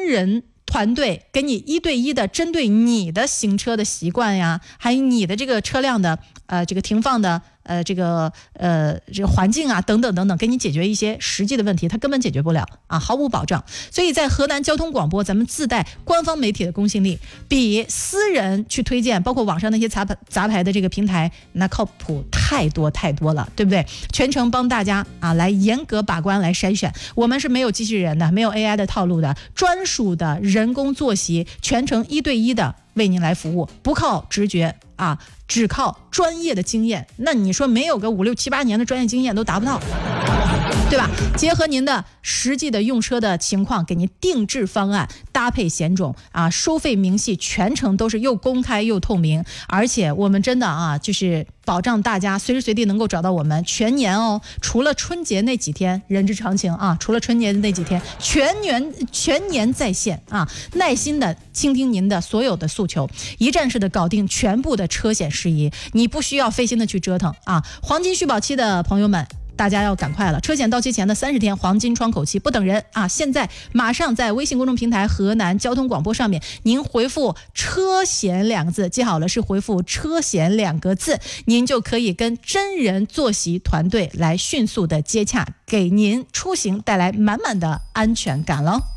真人团队给你1对1的针对你的行车的习惯呀，还有你的这个车辆的这个停放的这个环境啊等等等等，给你解决一些实际的问题，它根本解决不了啊，毫无保障。所以在河南交通广播，咱们自带官方媒体的公信力，比私人去推荐，包括网上那些杂牌的这个平台，那靠谱太多了，对不对？全程帮大家啊来严格把关，来筛选。我们是没有机器人的，没有 AI 的套路的，专属的人工作息，全程1对1的为您来服务，不靠直觉啊，只靠专业的经验。那你说没有个5、6、7、8年的专业经验都达不到，对吧？结合您的实际的用车的情况，给您定制方案，搭配险种啊，收费明细，全程都是又公开又透明。而且我们真的啊，就是保障大家随时随地能够找到我们，全年哦，除了春节那几天，人之常情啊，除了春节那几天，全年在线啊，耐心的倾听您的所有的诉求，一站式的搞定全部的车险事宜，你不需要费心的去折腾啊。黄金续保期的朋友们，大家要赶快了，车险到期前的30天黄金窗口期不等人啊！现在马上在微信公众平台河南交通广播上面，您回复车险2个字，记好了是回复车险2个字，您就可以跟真人坐席团队来迅速的接洽，给您出行带来满满的安全感了。